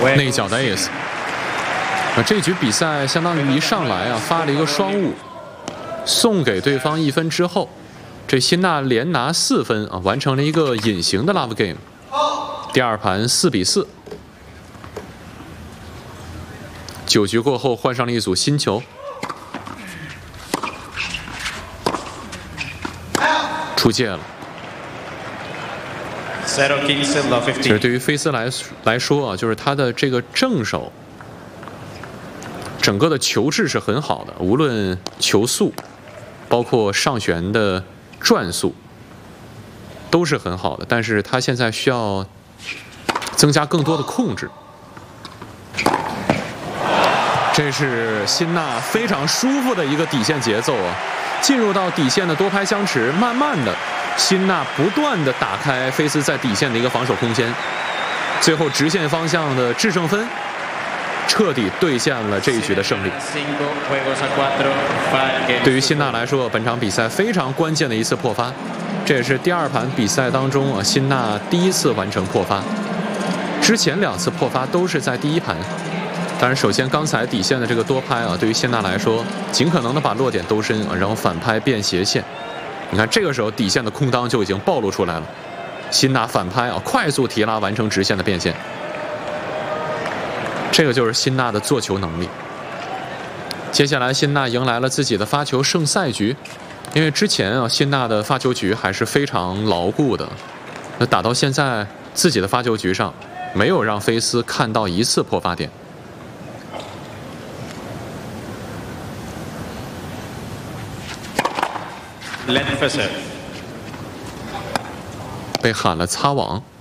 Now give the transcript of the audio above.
内角的 ace。这局比赛相当于一上来啊发了一个双误，送给对方1分之后，这辛纳连拿4分啊，完成了一个隐形的 love game。第二盘4比4。9局过后换上了一组新球，出界了。其实对于菲斯来说啊，就是他的这个正手，整个的球质是很好的，无论球速，包括上旋的转速，都是很好的。但是他现在需要增加更多的控制。这是辛纳非常舒服的一个底线节奏啊！进入到底线的多拍相持，慢慢的，辛纳不断的打开菲斯在底线的一个防守空间，最后直线方向的制胜分，彻底兑现了这一局的胜利。对于辛纳来说，本场比赛非常关键的一次破发，这也是第二盘比赛当中啊，辛纳第1次完成破发，之前2次破发都是在第1盘。当然，首先刚才底线的这个多拍啊，对于辛纳来说，尽可能的把落点兜深啊，然后反拍变斜线。你看这个时候底线的空当就已经暴露出来了，辛纳反拍啊，快速提拉完成直线的变线。这个就是辛纳的做球能力。接下来，辛纳迎来了自己的发球胜赛局，因为之前啊，辛纳的发球局还是非常牢固的。那打到现在，自己的发球局上没有让菲斯看到1次破发点。被喊了擦网。